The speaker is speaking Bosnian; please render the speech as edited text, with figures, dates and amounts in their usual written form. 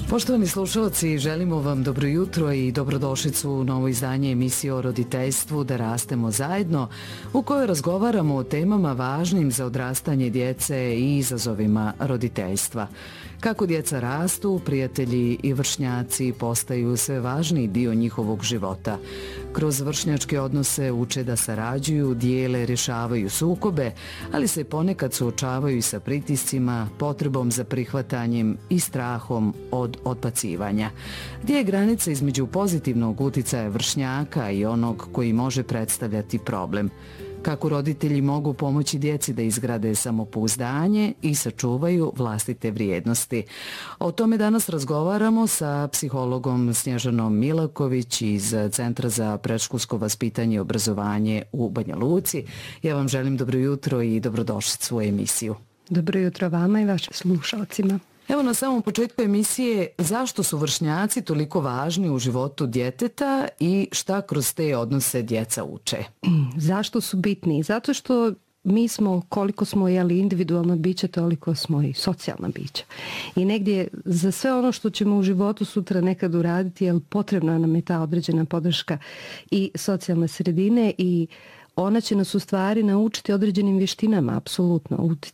Poštovani slušalci, želimo vam dobro jutro i dobrodošlicu u novo izdanje emisije o roditeljstvu Da rastemo zajedno, u kojoj razgovaramo o temama važnim za odrastanje djece i izazovima roditeljstva. Kako djeca rastu, prijatelji i vršnjaci postaju sve važniji dio njihovog života. Kroz vršnjačke odnose uče da sarađuju, dijele, rješavaju sukobe, ali se ponekad suočavaju i sa pritiscima, potrebom za prihvatanjem i strahom od odbacivanja. Gdje je granica između pozitivnog uticaja vršnjaka i onog koji može predstavljati problem? Kako roditelji mogu pomoći djeci da izgrade samopouzdanje i sačuvaju vlastite vrijednosti? O tome danas razgovaramo sa psihologom Snježanom Milaković iz Centra za predškolsko vaspitanje i obrazovanje u Banja Luci. Ja vam želim dobro jutro i dobrodošlicu u emisiju. Dobro jutro vama i vašim slušalcima. Evo na samom početku emisije, zašto su vršnjaci toliko važni u životu djeteta i šta kroz te odnose djeca uče? Zašto su bitni? Zato što mi smo, koliko smo individualna bića, toliko smo i socijalna bića. I negdje za sve ono što ćemo u životu sutra nekad uraditi, potrebna nam je ta određena podrška i socijalne sredine i ona će nas u stvari naučiti određenim vještinama, apsolutno,